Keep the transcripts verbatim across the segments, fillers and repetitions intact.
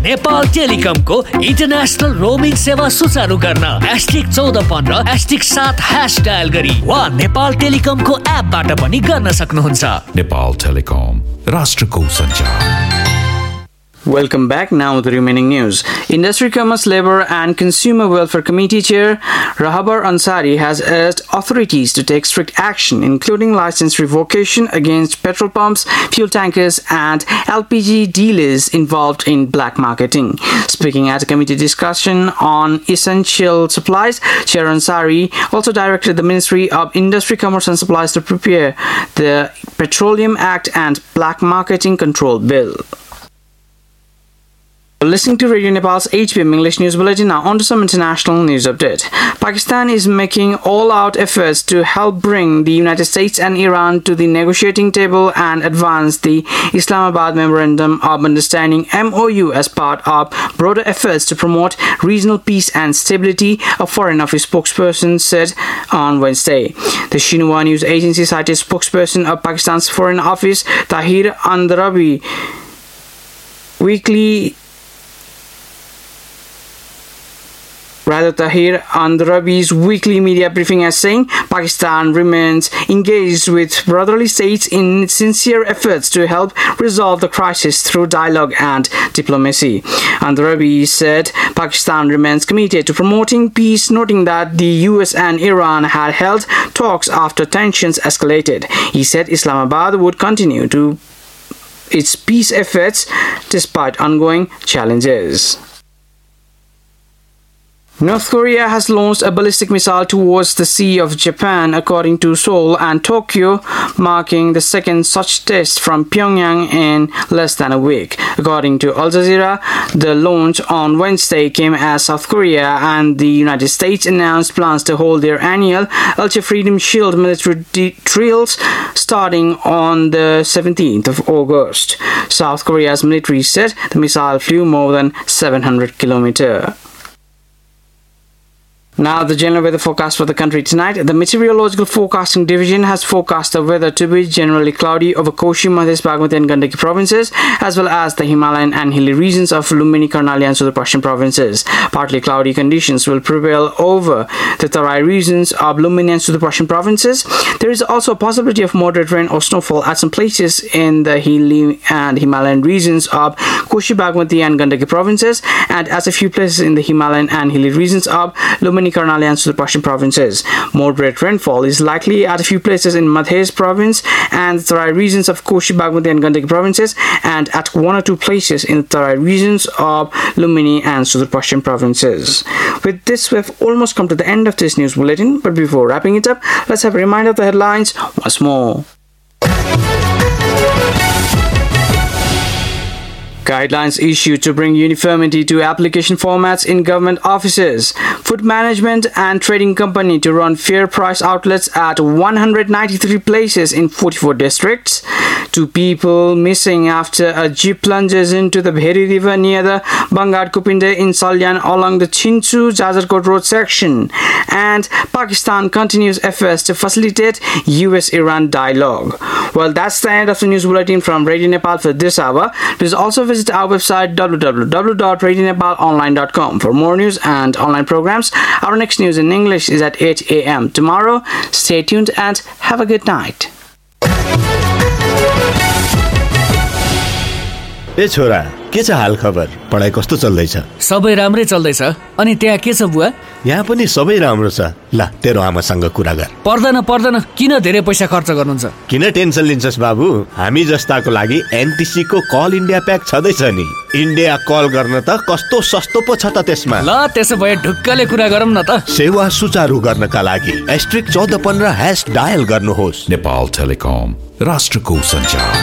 Nepal टेलिकमको international roaming सेवा सुचारू गर्न एस्ट्रिक चौध पन्ध्र एस्ट्रिक सात ह्यास डायल गरी वा नेपाल टेलिकमको एपबाट पनि गर्न सक्नुहुन्छ। नेपाल टेलिकम, राष्ट्रको सञ्चार। Welcome back. Now the remaining news. Industry, Commerce, Labour and Consumer Welfare Committee Chair Rahabar Ansari has urged authorities to take strict action, including license revocation against petrol pumps, fuel tankers and L P G dealers involved in black marketing. Speaking at a committee discussion on essential supplies, Chair Ansari also directed the Ministry of Industry, Commerce and Supplies to prepare the Petroleum Act and Black Marketing Control Bill. Listening to Radio Nepal's eight p m English News Bulletin. Now on to some international news update. Pakistan is making all-out efforts to help bring the United States and Iran to the negotiating table and advance the Islamabad Memorandum of Understanding M O U as part of broader efforts to promote regional peace and stability, a Foreign Office spokesperson said on Wednesday. The Xinhua news agency cited spokesperson of Pakistan's Foreign Office, Tahir Andrabi, weekly Rather, Tahir Andrabi's weekly media briefing as saying Pakistan remains engaged with brotherly states in sincere efforts to help resolve the crisis through dialogue and diplomacy. Andrabi said Pakistan remains committed to promoting peace, noting that the U S and Iran had held talks after tensions escalated. He said Islamabad would continue to its peace efforts despite ongoing challenges. North Korea has launched a ballistic missile towards the Sea of Japan, according to Seoul and Tokyo, marking the second such test from Pyongyang in less than a week. According to Al Jazeera, the launch on Wednesday came as South Korea and the United States announced plans to hold their annual Ultra Freedom Shield military d- drills starting on the seventeenth of August. South Korea's military said the missile flew more than seven hundred kilometers. Now, the general weather forecast for the country tonight. The Meteorological Forecasting Division has forecast the weather to be generally cloudy over Koshi, Madhya, Bagmati and Gandaki provinces, as well as the Himalayan and hilly regions of Lumbini, Karnali and Sudurpashchim provinces. Partly cloudy conditions will prevail over the Tarai regions of Lumbini and Sudurpashchim provinces. There is also a possibility of moderate rain or snowfall at some places in the hilly and Himalayan regions of Koshi, Bagmati and Gandaki provinces, and at a few places in the Himalayan and hilly regions of Lumbini, Karnali and Sudurpashchim provinces. Moderate rainfall is likely at a few places in Madhya province and the Tarai regions of Koshi, Bagmati and Gandaki provinces, and at one or two places in the Tarai regions of Lumbini and Sudurpashchim provinces. With this, we have almost come to the end of this news bulletin, but before wrapping it up, let's have a reminder of the headlines once more. Guidelines issued to bring uniformity to application formats in government offices. Food Management and Trading Company to run fair price outlets at one hundred ninety-three places in forty-four districts. Two people missing after a jeep plunges into the Bheri River near the Bangad Kupinde in Salyan along the Chinchu Jajarkot Road section. And Pakistan continues efforts to facilitate U S Iran dialogue. Well, that's the end of the news bulletin from Radio Nepal for this hour. Please also visit our website w w w dot radio nepal online dot com for more news and online programs. Our next news in English is at eight a m tomorrow. Stay tuned and have a good night. ए छोरा, के छ हाल खबर? पढाइ कस्तो चल्दैछ? सबै राम्रै चल्दैछ। अनि त्यहाँ के छ बुवा? यहाँ पनि सबै राम्रो छ। ल, तेरो आमासँग कुरा गर। पर्दैन पर्दैन, किन धेरै पैसा खर्च गर्नुहुन्छ? किन टेन्सन लिन्छस् बाबु? हामी जस्ताको लागि एनटिसी को कल इन्डिया प्याक छदैछ नि। इन्डिया कल गर्न त कस्तो सस्तो पो छ त त्यसमा। ल, त्यसो भए ढुक्कले कुरा गरौँ न त। सेवा सुचारू गर्नका लागि एस्ट्रिक चौध पन्ध्र ह्यास डायल गर्नुहोस्। नेपाल टेलिकम, राष्ट्रको सञ्चार।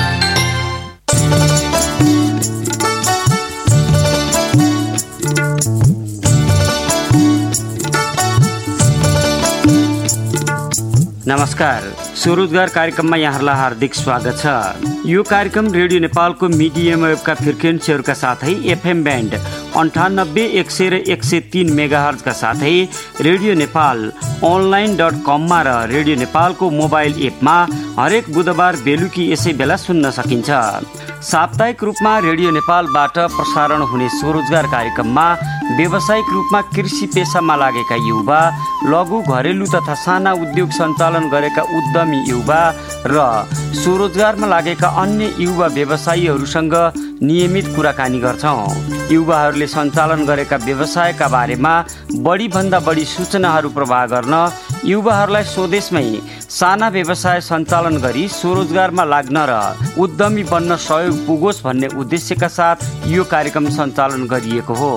नमस्कार, स्वरोजगार कार्यक्रममा यहाँहरूलाई हार्दिक स्वागत छ। यो कार्यक्रम रेडियो नेपालको मिडियम वेभका फ्रिक्वेन्सीहरूका साथै एफएम ब्यान्ड अन्ठानब्बे एक सय र एक सय तीन मेगाहर्जका साथै रेडियो नेपाल अनलाइन डट कममा र रेडियो नेपालको मोबाइल एपमा हरेक बुधबार बेलुकी यसै बेला सुन्न सकिन्छ। साप्ताहिक रूपमा रेडियो नेपालबाट प्रसारण हुने स्वरोजगार कार्यक्रममा व्यावसायिक रूपमा कृषि पेसामा लागेका युवा, लघु घरेलु तथा साना उद्योग सञ्चालन गरेका उद्यमी युवा र स्वरोजगारमा लागेका अन्य युवा व्यवसायीहरूसँग नियमित कुराकानी गर्छौँ। युवाहरूले सञ्चालन गरेका व्यवसायका बारेमा बढीभन्दा बढी सूचनाहरू प्रवाह गर्न युवाहरूलाई स्वदेशमै साना व्यवसाय सञ्चालन गरी स्वरोजगारमा लाग्न र उद्यमी बन्न सहयोग पुगोस् भन्ने उद्देश्यका साथ यो कार्यक्रम सञ्चालन गरिएको हो।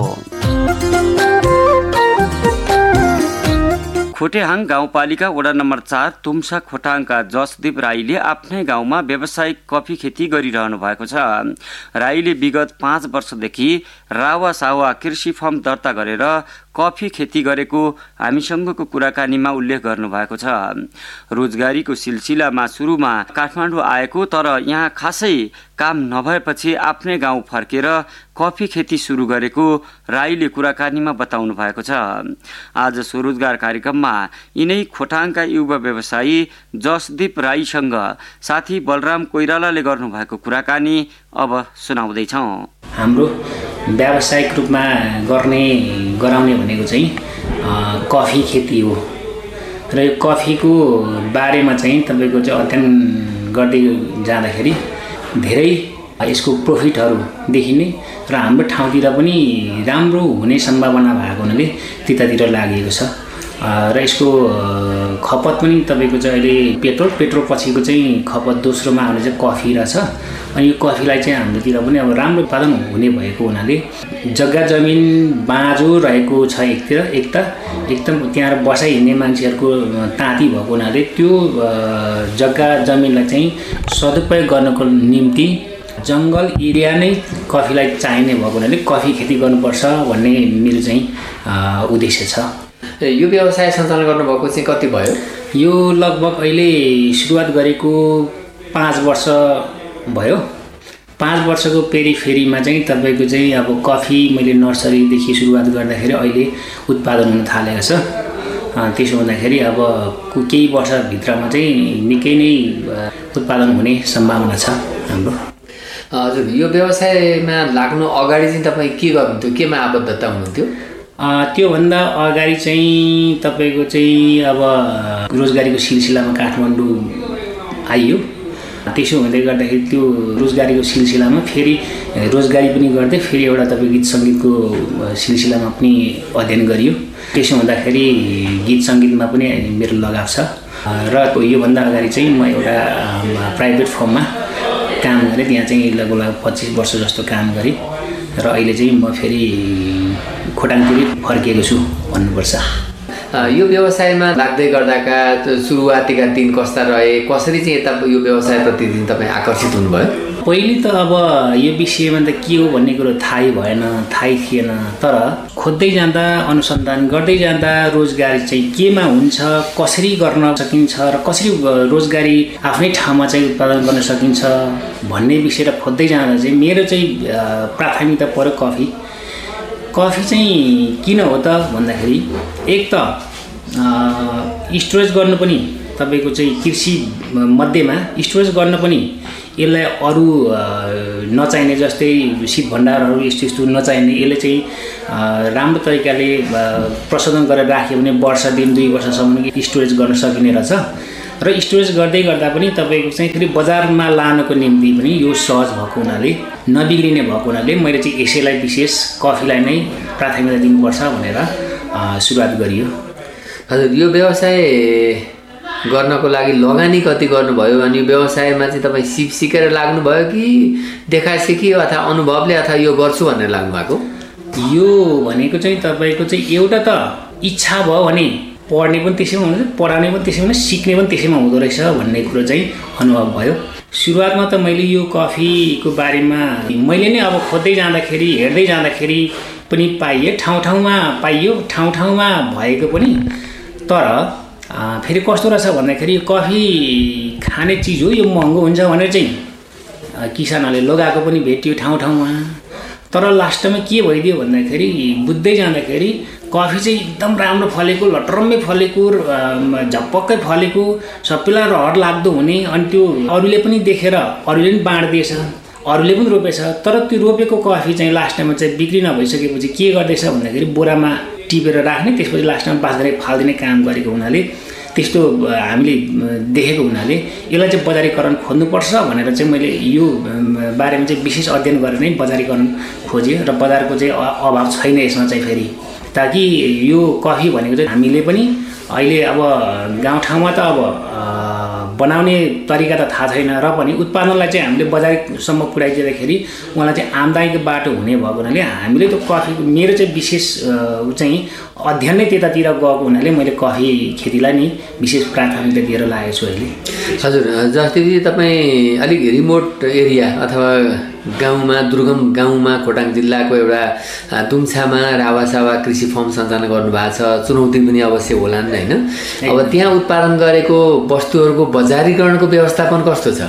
खोटेहाङ गाउँपालिका वडा नम्बर चार तुम्सा खोटाङका जसदेव राईले आफ्नै गाउँमा व्यावसायिक कफी खेती गरिरहनु भएको छ। राईले विगत पाँच वर्षदेखि रावा सावा कृषि फर्म दर्ता गरेर कफी खेती गरेको हामीसँगको कुराकानीमा उल्लेख गर्नुभएको छ। रोजगारीको सिलसिलामा सुरुमा काठमाडौँ आएको तर यहाँ खासै काम नभएपछि आफ्नै गाउँ फर्केर कफी खेती सुरु गरेको राईले कुराकानीमा बताउनु भएको छ। आज स्वरोजगार कार्यक्रममा यिनै खोटाङका युवा व्यवसायी जसदीप राईसँग साथी बलराम कोइरालाले गर्नुभएको कुराकानी अब सुनाउँदैछौँ। हाम्रो व्यावसायिक रूपमा गर्ने गराउने भनेको चाहिँ कफी खेती हो र यो कफीको बारेमा चाहिँ तपाईँको चाहिँ अध्ययन गर्दै जाँदाखेरि धेरै यसको प्रोफिटहरू देखिने र हाम्रो ठाउँतिर पनि राम्रो हुने सम्भावना भएको हुनाले त्यतातिर लागेको छ र यसको खपत पनि तपाईँको चाहिँ अहिले पेट्रोल पेट्रोल पछिको चाहिँ खपत दोस्रोमा आउने चाहिँ कफी रहेछ। अनि यो कफीलाई चाहिँ हाम्रोतिर पनि अब राम्रो उत्पादन हुने भएको हुनाले जग्गा जमिन बाँझो रहेको छ एकतिर एक त एकदम त्यहाँ बसाइ हिँड्ने मान्छेहरूको ताती भएको हुनाले त्यो जग्गा जमिनलाई चाहिँ सदुपयोग गर्नको निम्ति जङ्गल एरिया नै कफीलाई चाहिने भएको हुनाले कफी खेती गर्नुपर्छ भन्ने मेरो चाहिँ उद्देश्य छ। यो व्यवसाय सञ्चालन गर्नुभएको चाहिँ कति भयो? यो लगभग अहिले सुरुवात गरेको पाँच वर्ष भयो। पाँच वर्षको पेरिफेरीमा चाहिँ तपाईँको चाहिँ अब कफी मैले नर्सरीदेखि सुरुवात गर्दाखेरि अहिले उत्पादन हुन थालेको छ। त्यसो हुँदाखेरि अब केही वर्षभित्रमा चाहिँ निकै नै उत्पादन हुने सम्भावना छ हाम्रो। हजुर, यो व्यवसायमा लाग्नु अगाडि चाहिँ तपाईँ के गर्नुहुन्थ्यो, केमा आबद्धता हुनुहुन्थ्यो? त्योभन्दा अगाडि चाहिँ तपाईँको चाहिँ अब रोजगारीको सिलसिलामा काठमाडौँ आइयो। त्यसो हुँदै गर्दाखेरि त्यो रोजगारीको सिलसिलामा फेरि रोजगारी पनि गर्दै फेरि एउटा तपाईँ गीत सङ्गीतको सिलसिलामा पनि अध्ययन गरियो। त्यसो हुँदाखेरि गीत सङ्गीतमा पनि मेरो लगाव छ र योभन्दा अगाडि चाहिँ म एउटा प्राइभेट फर्ममा काम गरेँ। त्यहाँ चाहिँ लगभग पच्चिस वर्ष जस्तो काम गरेँ र अहिले चाहिँ म फेरि खोटाङतिर फर्किएको छु भन्नुपर्छ। यो व्यवसायमा लाग्दै गर्दाका सुरुवातीका दिन कस्ता रहे, कसरी चाहिँ यता यो व्यवसायप्रति दिन तपाईँ आकर्षित हुनुभयो? पहिले त अब यो विषयमा त के हो भन्ने कुरो थाहै भएन, थाहै थिएन। तर खोज्दै जाँदा अनुसन्धान गर्दै जाँदा रोजगारी चाहिँ केमा हुन्छ, कसरी गर्न सकिन्छ र कसरी रोजगारी आफ्नै ठाउँमा चाहिँ उत्पादन गर्न सकिन्छ भन्ने विषय खोज्दै जाँदा चाहिँ मेरो चाहिँ प्राथमिकता पर्यो कफी। कफी चाहिँ किन हो त भन्दाखेरि एक त स्टोरेज गर्नु पनि तपाईँको चाहिँ कृषि मध्येमा स्टोरेज गर्न पनि यसलाई अरू नचाहिने जस्तै शीत भण्डारहरू यस्तो यस्तो नचाहिने यसले चाहिँ राम्रो तरिकाले प्रशोधन गरेर राख्यो भने वर्ष दिन दुई वर्षसम्म स्टोरेज गर्न सकिने रहेछ। र स्टोरेज गर्दै गर्दा पनि तपाईँको चाहिँ फेरि बजारमा लानको निम्ति पनि यो सहज भएको हुनाले नबिग्रिने भएको हुनाले मैले चाहिँ यसैलाई विशेष कफीलाई नै प्राथमिकता दिनुपर्छ भनेर सुरुवात गरियो। हजुर, यो व्यवसाय गर्नको लागि लगानी कति गर्नुभयो अनि यो व्यवसायमा चाहिँ तपाईँ सिप सिकेर लाग्नुभयो कि देखासिकी अथवा अनुभवले अथवा यो गर्छु भनेर लाग्नु भएको? यो भनेको चाहिँ तपाईँको चाहिँ एउटा त इच्छा भयो भने पढ्ने पनि त्यसैमा हुँदैन, पढाउने पनि त्यसैमा, सिक्ने पनि त्यसैमा हुँदो रहेछ भन्ने कुरो चाहिँ अनुभव भयो। सुरुवातमा त मैले यो कफीको बारेमा मैले नै अब खोज्दै जाँदाखेरि हेर्दै जाँदाखेरि पनि पाइयो, ठाउँ ठाउँमा पाइयो, ठाउँ ठाउँमा भएको पनि। तर फेरि कस्तो रहेछ भन्दाखेरि यो कफी खाने चिज हो, यो महँगो हुन्छ भनेर चाहिँ किसानहरूले लगाएको पनि भेटियो ठाउँ ठाउँमा। तर लास्टमा के भइदियो भन्दाखेरि बुझ्दै जाँदाखेरि कफी चाहिँ एकदम राम्रो फलेको लटरम्मै फलेको झपक्कै फलेको सबैलाई रहर लाग्दो हुने अनि त्यो अरूले पनि देखेर अरूले पनि बाँड्दैछ अरूले पनि रोपेछ तर त्यो रोपेको कफी चाहिँ लास्ट टाइममा चाहिँ बिक्री नभइसकेपछि के गर्दैछ भन्दाखेरि बोरामा टिपेर राख्ने त्यसपछि लास्ट टाइममा बाँच्दै फाल्दिने काम गरेको हुनाले त्यस्तो हामीले देखेको हुनाले यसलाई चाहिँ बजारीकरण खोज्नुपर्छ भनेर चाहिँ मैले यो बारेमा चाहिँ विशेष अध्ययन गरेर नै बजारीकरण खोजेँ र बजारको चाहिँ अभाव छैन यसमा चाहिँ फेरि ताकि यो कफी भनेको चाहिँ हामीले पनि अहिले अब गाउँठाउँमा त अब बनाउने तरिका त थाहा छैन र पनि उत्पादनलाई चाहिँ हामीले बजारसम्म पुर्याइदिँदाखेरि उहाँलाई चाहिँ आम्दानीको बाटो हुने भएको हुनाले हामीले त कफी मेरो चाहिँ विशेष चाहिँ अध्ययन नै त्यतातिर गएको हुनाले मैले कफी खेतीलाई नै विशेष प्राथमिकता दिएर लागेको छु अहिले। हजुर जस्तै तपाईँ अलिक रिमोट एरिया अथवा गाउँमा दुर्गम गाउँमा खोटाङ जिल्लाको एउटा दुम्छामा रावासावा कृषि फर्म सञ्चालन गर्नुभएको छ चुनौती पनि अवश्य होला नि होइन अब त्यहाँ उत्पादन गरेको वस्तुहरूको बजारीकरणको व्यवस्थापन कस्तो छ?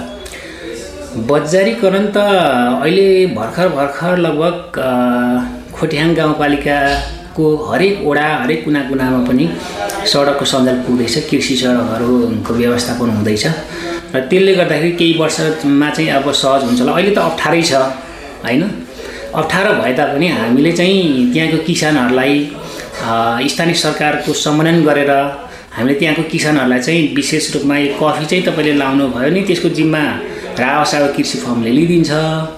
बजारीकरण त अहिले भर्खर भर्खर लगभग खोटाङ गाउँपालिकाको हरेक वडा हरेक कुना कुनामा पनि सडकको सञ्जाल पुग्दैछ कृषि सडकहरूको व्यवस्थापन हुँदैछ र त्यसले गर्दाखेरि केही वर्षमा चाहिँ अब सहज हुन्छ होला अहिले त अप्ठ्यारै छ होइन अप्ठ्यारो भए तापनि हामीले चाहिँ त्यहाँको किसानहरूलाई स्थानीय सरकारको समन्वय गरेर हामीले त्यहाँको किसानहरूलाई चाहिँ विशेष रूपमा यो कफी चाहिँ तपाईँले लाउनु भयो नि त्यसको जिम्मा रावासावा कृषि फर्मले लिइदिन्छ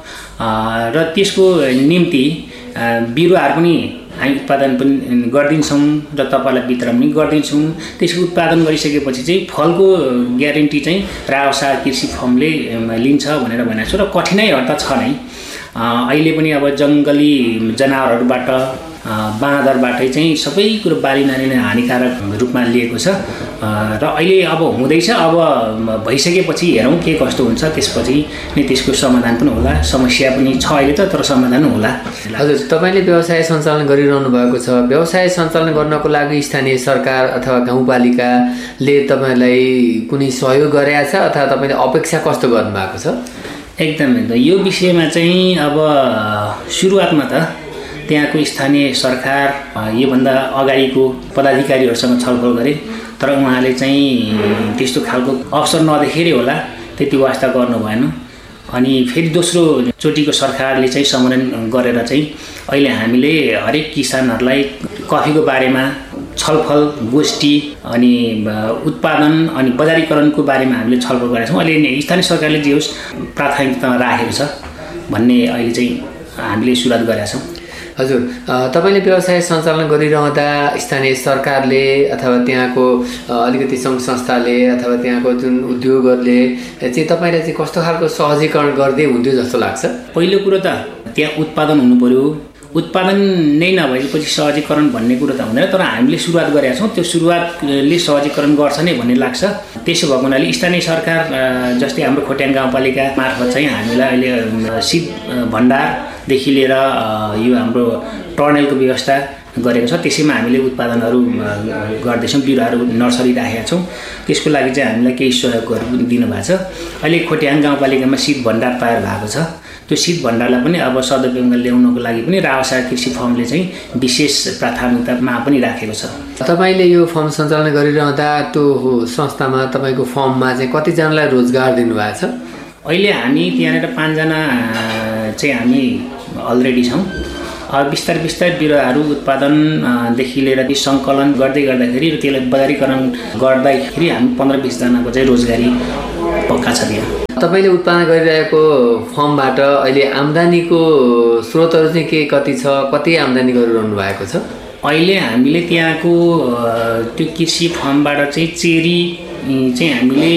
र त्यसको निम्ति बिरुवाहरू पनि हामी उत्पादन पनि गरिदिन्छौँ र तपाईँलाई वितरण पनि गरिदिन्छौँ। त्यसको उत्पादन गरिसकेपछि चाहिँ फलको ग्यारेन्टी चाहिँ रावासावा कृषि फर्मले लिन्छ भनेर भनेको छु र कठिनाइहरू त छ नै अहिले पनि अब जङ्गली जनावरहरूबाट बाँदरबाटै चाहिँ सबै कुरो बाली नानीले हानिकारक रूपमा लिएको छ र अहिले अब हुँदैछ अब भइसकेपछि हेरौँ के कस्तो हुन्छ त्यसपछि नै त्यसको समाधान पनि होला समस्या पनि छ अहिले त तर समाधान होला। हजुर तपाईँले व्यवसाय सञ्चालन गरिरहनु भएको छ व्यवसाय सञ्चालन गर्नको लागि स्थानीय सरकार अथवा गाउँपालिकाले तपाईँलाई कुनै सहयोग गरेका छ अथवा तपाईँले अपेक्षा कस्तो गर्नुभएको छ? एकदम एकदम यो विषयमा चाहिँ अब सुरुवातमा त त्यहाँको स्थानीय सरकार योभन्दा अगाडिको पदाधिकारीहरूसँग छलफल गरे तर उहाँले चाहिँ त्यस्तो खालको अवसर नदेखेरै होला त्यति वास्ता गर्नु भएन अनि फेरि दोस्रो चोटिको सरकारले चाहिँ समन्वय गरेर चाहिँ अहिले हामीले हरेक किसानहरूलाई कफीको बारेमा छलफल गोष्ठी अनि उत्पादन अनि बजारीकरणको बारेमा हामीले छलफल गरेका छौँ। अहिले स्थानीय सरकारले जे होस् प्राथमिकता राखेको छ भन्ने अहिले चाहिँ हामीले सुरुवात गरेका छौँ। हजुर तपाईँले व्यवसाय सञ्चालन गरिरहँदा स्थानीय सरकारले अथवा त्यहाँको अलिकति सङ्घ संस्थाले अथवा त्यहाँको जुन उद्योगहरूले चाहिँ तपाईँलाई चाहिँ कस्तो खालको सहजीकरण गर्दै हुन्थ्यो जस्तो लाग्छ? पहिलो कुरो त त्यहाँ उत्पादन हुनु पर्यो उत्पादन नै नभएपछि सहजीकरण भन्ने कुरो त हुँदैन तर हामीले सुरुवात गरेका छौँ त्यो सुरुवातले सहजीकरण गर्छ नै भन्ने लाग्छ। त्यसो भएको हुनाले स्थानीय सरकार जस्तै हाम्रो खोटाङ गाउँपालिका मार्फत चाहिँ हामीलाई अहिले शीत भण्डारदेखि लिएर यो हाम्रो टर्नेलको व्यवस्था गरेको छ त्यसैमा हामीले उत्पादनहरू गर्दैछौँ बिरुवाहरू नर्सरी राखेका छौँ त्यसको लागि चाहिँ हामीलाई केही सहयोगहरू दिनुभएको छ। अहिले खोटाङ गाउँपालिकामा शीत भण्डार तयार भएको छ त्यो शीत भण्डारलाई पनि अब सदुपयोगमा ल्याउनको लागि पनि रावासावा कृषि फर्मले चाहिँ विशेष प्राथमिकतामा पनि राखेको छ। तपाईँले यो फर्म सञ्चालन गरिरहँदा त्यो संस्थामा तपाईँको फर्ममा चाहिँ कतिजनालाई रोजगार दिनुभएको छ? अहिले हामी त्यहाँनिर पाँचजना चाहिँ हामी अलरेडी छौँ अब बिस्तारै बिस्तारै बिरुवाहरू उत्पादनदेखि लिएर ती सङ्कलन गर्दै गर्दाखेरि र त्यसलाई बजारीकरण गर्दाखेरि हामी पन्ध्र बिसजनाको चाहिँ रोजगारी पक्का छ त्यहाँ। तपाईँले उत्पादन गरिरहेको फर्मबाट अहिले आम्दानीको स्रोतहरू चाहिँ के कति छ कति आम्दानी गरिरहनु भएको छ? अहिले हामीले त्यहाँको त्यो कृषि फर्मबाट चाहिँ चेरी चाहिँ हामीले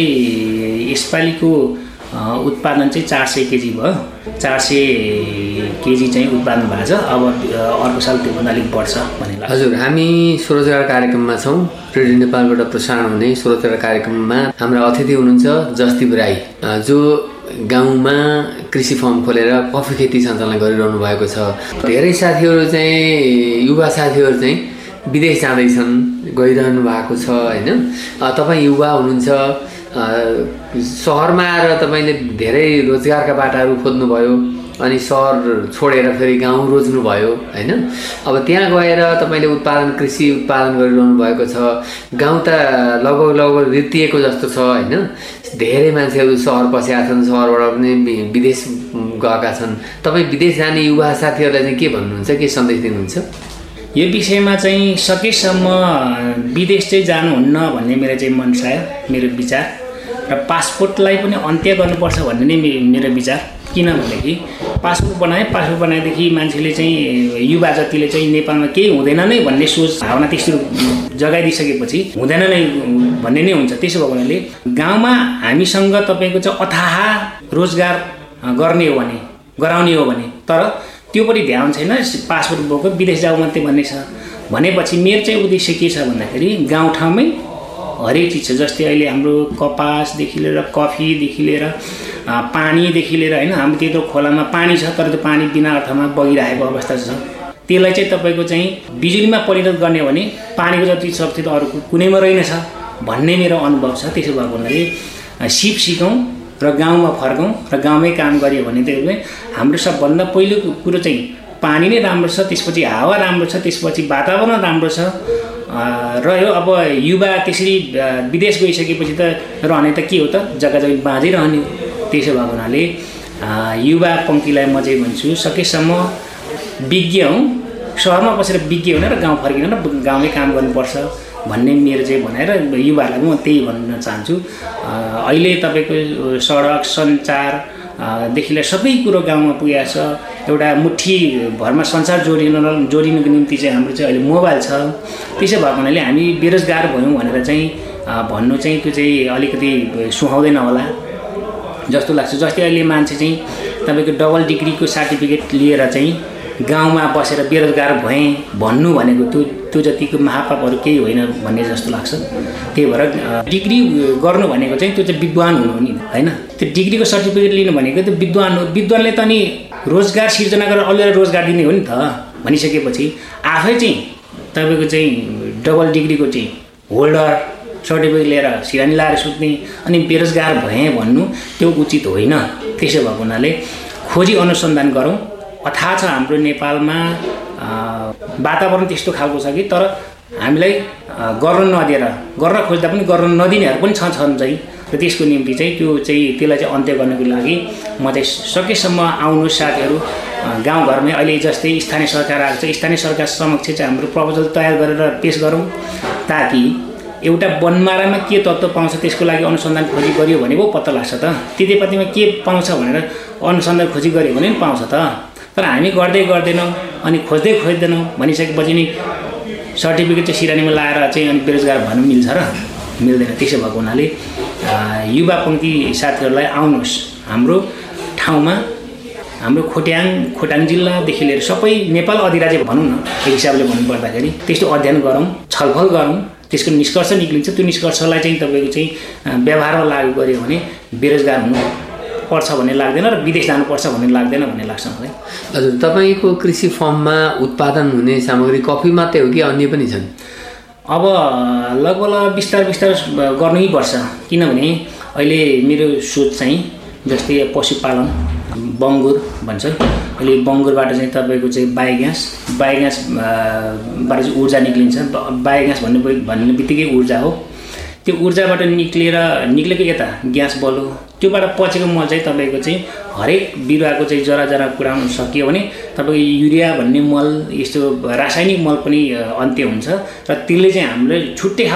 यसपालिको उत्पादन चाहिँ चार सय केजी भयो चार सय केजी चाहिँ उत्पादन भएको छ अब अर्को साल त्योभन्दा अलिक बढ्छ भन्ने लाग्छ। हजुर हामी स्वरोजगार कार्यक्रममा छौँ रेडियो नेपालबाट प्रसारण हुने स्वरोजगार कार्यक्रममा हाम्रा अतिथि हुनुहुन्छ जस्ती राई जो गाउँमा कृषि फर्म खोलेर कफी खेती सञ्चालन गरिरहनु भएको छ। धेरै साथीहरू चाहिँ युवा साथीहरू चाहिँ विदेश जाँदैछन् गइरहनु भएको छ होइन तपाईँ युवा हुनुहुन्छ सहरमा आएर तपाईँले धेरै रोजगारका बाटाहरू खोज्नुभयो अनि सहर छोडेर फेरि गाउँ रोज्नुभयो होइन। अब त्यहाँ गएर तपाईँले उत्पादन कृषि उत्पादन गरिरहनु भएको छ। गाउँ त लगभग लगभग रित्तिएको जस्तो छ होइन। धेरै मान्छेहरू सहर पसेका छन्, सहरबाट पनि विदेश गएका छन्। तपाईँ विदेश जाने युवा साथीहरूलाई चाहिँ के भन्नुहुन्छ, के सन्देश दिनुहुन्छ? यो विषयमा चाहिँ सकेसम्म विदेश चाहिँ जानुहुन्न भन्ने मेरो चाहिँ मनसाय, मेरो विचार। र पासपोर्टलाई पनि अन्त्य गर्नुपर्छ भन्ने नै मेरो विचार। किनभनेदेखि पासपोर्ट बनाए पासपोर्ट बनाएदेखि मान्छेले चाहिँ युवा जतिले चाहिँ नेपालमा केही हुँदैन नै भन्ने सोच भावना त्यस्तो जगाइदिइसकेपछि हुँदैन नै भन्ने नै हुन्छ। त्यसो भएको हुनाले गाउँमा हामीसँग तपाईँको चाहिँ अथाह रोजगार गर्ने हो भने, गराउने हो भने, तर त्यो पनि ध्यान छैन। पासपोर्ट बोको विदेश जाऊ मात्रै भन्ने छ भनेपछि मेरो चाहिँ उद्देश्य के छ भन्दाखेरि गाउँठाउँमै हरेक चिज छ। जस्तै अहिले हाम्रो कपासदेखि लिएर कफीदेखि लिएर पानीदेखि लिएर होइन, हाम्रो त्यत्रो खोलामा पानी छ तर त्यो पानी बिना अर्थमा बगिरहेको अवस्था छ। त्यसलाई चाहिँ तपाईँको चाहिँ बिजुलीमा परिणत गर्ने हो भने पानीको जति शक्ति त अरू कुनैमा रहेनछ भन्ने मेरो अनुभव छ। त्यसो भएको हुनाले सिप सिकौँ र गाउँमा फर्कौँ र गाउँमै काम गऱ्यो भने चाहिँ हाम्रो सबभन्दा पहिलो कुरो चाहिँ पानी नै राम्रो छ, त्यसपछि हावा राम्रो छ, त्यसपछि वातावरण राम्रो छ। रह्यो अब युवा त्यसरी विदेश गइसकेपछि त रहने त के हो त, जग्गा जग्गा बाँझै रहने हो। त्यसो भएको हुनाले युवा पङ्क्तिलाई म चाहिँ भन्छु सकेसम्म विज्ञ हौँ, सहरमा बसेर विज्ञ हुन र गाउँ फर्किन र गाउँमै काम गर्नुपर्छ भन्ने मेरो चाहिँ भनाइ र युवाहरूलाई म त्यही भन्न चाहन्छु। अहिले तपाईँको सडक सञ्चार देखि लिएर सबै कुरो गाउँमा पुगेको छ। एउटा मुठी भरमा संसार जोडिन जोडिनुको निम्ति चाहिँ हाम्रो चाहिँ अहिले मोबाइल छ। त्यसो भएको हुनाले हामी बेरोजगार भयौँ भनेर चाहिँ भन्नु चाहिँ त्यो चाहिँ अलिकति सुहाउँदैन होला जस्तो लाग्छ। जस्तै अहिले मान्छे चाहिँ तपाईँको डबल डिग्रीको सर्टिफिकेट लिएर चाहिँ गाउँमा बसेर बेरोजगार भएँ भन्नु भनेको त्यो त्यो जतिको महापापहरू केही होइन भन्ने जस्तो लाग्छ। त्यही भएर डिग्री गर्नु भनेको चाहिँ त्यो चाहिँ विद्वान हुनु हो नि होइन। त्यो डिग्रीको सर्टिफिकेट लिनु भनेको त्यो विद्वान हो। विद्वानले त नि रोजगार सिर्जना गरेर अरूलाई रोजगार दिने हो नि त भनिसकेपछि आफै चाहिँ तपाईँको चाहिँ डबल डिग्रीको चाहिँ होल्डर सर्टिफिकेट लिएर सिरानी लाएर सुत्ने अनि बेरोजगार भएँ भन्नु त्यो उचित होइन। त्यसो भएको हुनाले खोजी अनुसन्धान गरौँ। अथाह छ हाम्रो नेपालमा वातावरण त्यस्तो खालको छ कि तर हामीलाई गर्न नदिएर गर्न खोज्दा पनि गर्न नदिनेहरू पनि छ छन् चाहिँ। र त्यसको निम्ति चाहिँ त्यो चाहिँ त्यसलाई चाहिँ अन्त्य गर्नको लागि म चाहिँ सकेसम्म आउनुहोस् साथीहरू गाउँघरमै। अहिले जस्तै स्थानीय सरकार आएको छ, स्थानीय सरकार समक्ष चाहिँ हाम्रो प्रपोजल तयार गरेर पेस गरौँ ताकि एउटा बनमारामा के तत्त्व पाउँछ त्यसको लागि अनुसन्धान खोजी गरियो भने पो पत्ता लाग्छ त। तितेपातीमा के पाउँछ भनेर अनुसन्धान खोजी गरियो भने पनि पाउँछ त। तर हामी गर्दै गर्दैनौँ अनि खोज्दै खोज्दैनौँ भनिसकेपछि नि सर्टिफिकेट चाहिँ सिरानीमा लाएर चाहिँ अनि बेरोजगार भन्नु मिल्छ र मिल्दैन। त्यसो भएको हुनाले युवा पङ्क्ति साथीहरूलाई आउनुहोस् हाम्रो ठाउँमा। हाम्रो खोट्याङ खोटाङ जिल्लादेखि लिएर सबै नेपाल अधिराज्य भनौँ न एक हिसाबले भन्नुपर्दाखेरि त्यस्तो अध्ययन गरौँ, छलफल गरौँ, त्यसको निष्कर्ष निक्लिन्छ। त्यो निष्कर्षलाई चाहिँ तपाईँको चाहिँ व्यवहारमा लागू गऱ्यो भने बेरोजगार हुनु पर्छ भन्ने लाग्दैन र विदेश जानुपर्छ भन्ने लाग्दैन भन्ने लाग्छ मलाई। हजुर, तपाईँको कृषि फर्ममा उत्पादन हुने सामग्री कफी मात्रै हो कि अन्य पनि छन्? अब लगभग बिस्तार बिस्तार गर्नै पर्छ। किनभने अहिले मेरो सोच चाहिँ जस्तै पशुपालन बङ्गुर भन्छ, अहिले बङ्गुरबाट चाहिँ तपाईँको चाहिँ बायोग्यास बायोग्यासबाट चाहिँ ऊर्जा निक्लिन्छ। बायोग्यास भन्ने भन्ने बित्तिकै ऊर्जा हो। त्यो ऊर्जाबाट निक्लिएर निक्लेको यता ग्यास बल्यो, त्योबाट पचेको मल चाहिँ तपाईँको चाहिँ हरेक बिरुवाको चाहिँ जरा जरा पुर्याउन सकियो भने तपाईँको युरिया भन्ने मल यस्तो रासायनिक मल पनि अन्त्य हुन्छ र त्यसले चाहिँ हामीले छुट्टै